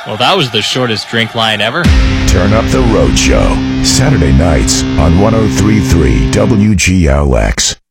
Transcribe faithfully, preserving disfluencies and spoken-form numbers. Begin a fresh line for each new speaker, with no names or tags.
Well, that was the shortest drink line ever.
Turn Up the Road Show, Saturday nights on one oh three point three W G L X.